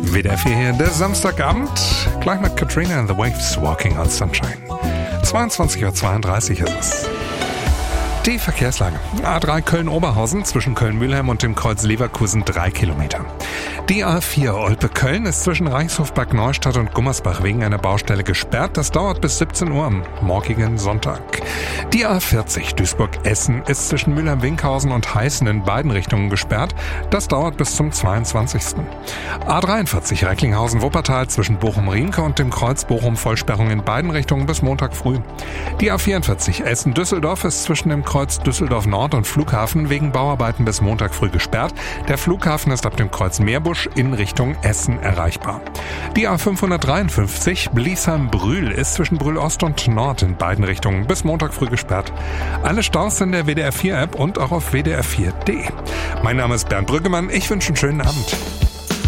WDR 4 hier, der Samstagabend, gleich mit Katrina and the Waves, Walking on Sunshine. 22:32 Uhr ist es. Die Verkehrslage. A3 Köln-Oberhausen zwischen Köln-Mühlheim und dem Kreuz Leverkusen 3 Kilometer. Die A4 Olpe-Köln ist zwischen Reichshof-Bad Neustadt und Gummersbach wegen einer Baustelle gesperrt. Das dauert bis 17 Uhr am morgigen Sonntag. Die A40 Duisburg-Essen ist zwischen Mülheim-Winkhausen und Heißen in beiden Richtungen gesperrt. Das dauert bis zum 22. A43 Recklinghausen-Wuppertal zwischen Bochum-Riemke und dem Kreuz Bochum Vollsperrung in beiden Richtungen bis Montag früh. Die A44 Essen-Düsseldorf ist zwischen dem Kreuz Düsseldorf Nord und Flughafen wegen Bauarbeiten bis Montag früh gesperrt. Der Flughafen ist ab dem Kreuz Meerbusch in Richtung Essen erreichbar. Die A553 Bliesheim-Brühl ist zwischen Brühl Ost und Nord in beiden Richtungen bis Montag früh gesperrt. Alle Staus in der WDR 4 App und auch auf WDR4.de. Mein Name ist Bernd Brüggemann. Ich wünsche einen schönen Abend.